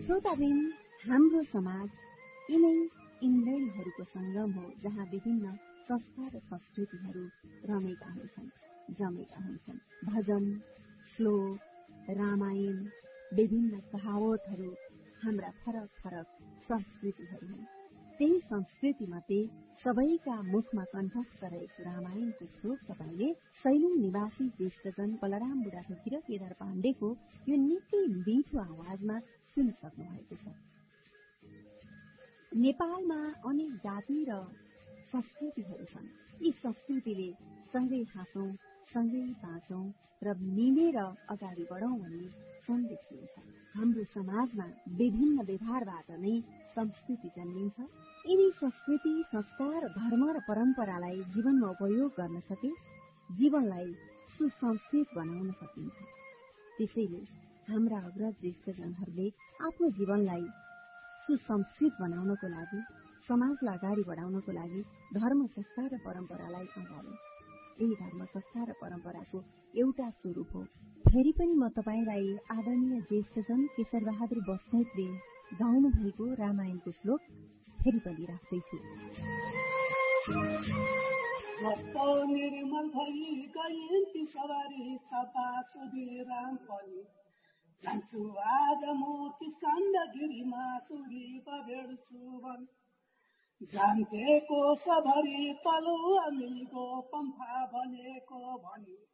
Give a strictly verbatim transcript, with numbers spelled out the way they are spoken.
श्रोताबिन, हाम्रो समाज यिनै इन्द्रियहरूको संगम हो, जहाँ विभिन्न संस्कार र संस्कृतिहरू रमेका हुन्छन्, जमेका हुन्छन्। भजन, श्लोक, रामायण, विभिन्न कहावतहरू हाम्रा फरक फरक संस्कृतिहरू हुन्। त्यही संस्कृति मध्ये सबैका मुखमा कण्ठस्थ रहेको रामायणको श्लोक तपाईँले सैलुङ निवासी ज्येष्ठजन बलराम बुढाथोकी र केदार पाण्डेको यो निकै मिठो आवाजमा सुनिसक्नु भएको छ। नेपालमा अनेक जाति र संस्कृतिहरू छन्। यी संस्कृतिले सँगै हाँसौं, सँगै बाँचौं र मिलेर अगाडि बढौं भन्ने सन्देश दिन्छ। हाम्रो समाजमा विभिन्न व्यवहारबाट नै संस्कृति जन्मिन्छ। यिनी संस्कृति, संस्कार, धर्म र परम्परालाई जीवनमा उपयोग गर्न सके जीवनलाई सुसंस्कृत बनाउन सकिन्छ। त्यसैले हाम्रा अग्रज ज्येष्ठजनहरूले आफ्नो जीवनलाई सुसंस्कृत बनाउनको लागि, समाजलाई अगाडि बढाउनको लागि धर्म, संस्कार र परम्परालाई अगाडि। यही धर्म, संस्कार र परम्पराको एउटा स्वरूप हो। फेरि पनि म तपाईलाई आदरणीय ज्येष्ठजन केशर बहादुर बस्नेतले गाउनु भएको रामायणको श्लोक फेरि पनि राख्दैछु। निर्मल भई गइन्ती सवारी सपा सुधी राम पनि जान्छु आज मोती स्कन्दगिरीमा सुरी पभेड्छु भन् जान्थेको सबरी तलुवा मिल्गो पम्फा भनेको भनी